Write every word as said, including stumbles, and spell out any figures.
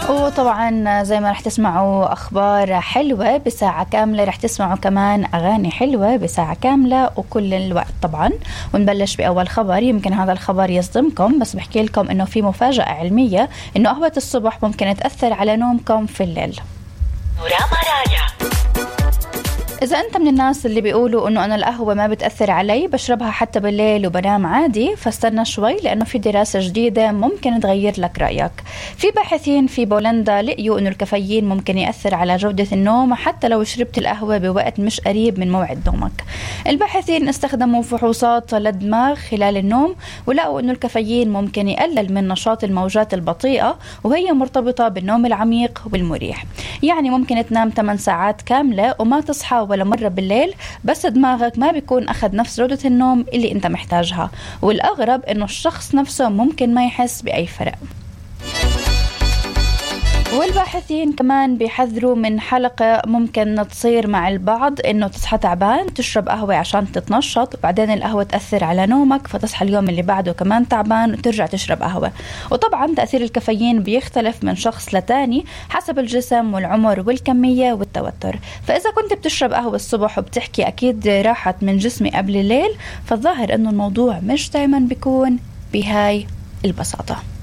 وطبعا زي ما رح تسمعوا أخبار حلوة بساعة كاملة، رح تسمعوا كمان أغاني حلوة بساعة كاملة وكل الوقت طبعا. ونبلش بأول خبر، يمكن هذا الخبر يصدمكم بس بحكي لكم إنه في مفاجأة علمية إنه قهوة الصبح ممكن تأثر على نومكم في الليل. إذا أنت من الناس اللي بيقولوا إنه أنا القهوة ما بتأثر علي، بشربها حتى بالليل وبنام عادي، فاستنى شوي لأنه في دراسة جديدة ممكن تغير لك رأيك. في باحثين في بولندا لقيوا إنه الكافيين ممكن يأثر على جودة النوم حتى لو شربت القهوة بوقت مش قريب من موعد نومك. الباحثين استخدموا فحوصات للدماغ خلال النوم ولقوا إنه الكافيين ممكن يقلل من نشاط الموجات البطيئة وهي مرتبطة بالنوم العميق والمريح. يعني ممكن تنام ثمان ساعات كاملة وما تصحى ولا مرة بالليل، بس دماغك ما بيكون أخذ نفس جودة النوم اللي أنت محتاجها. والأغرب إنه الشخص نفسه ممكن ما يحس بأي فرق. والباحثين كمان بيحذروا من حلقة ممكن تصير مع البعض، إنه تصحى تعبان تشرب قهوة عشان تتنشط وبعدين القهوة تأثر على نومك فتصحى اليوم اللي بعده كمان تعبان وترجع تشرب قهوة. وطبعا تأثير الكافيين بيختلف من شخص لتاني حسب الجسم والعمر والكمية والتوتر. فإذا كنت بتشرب قهوة الصبح وبتحكي أكيد راحت من جسمي قبل الليل، فالظاهر إنه الموضوع مش دايما بيكون بهاي البساطة.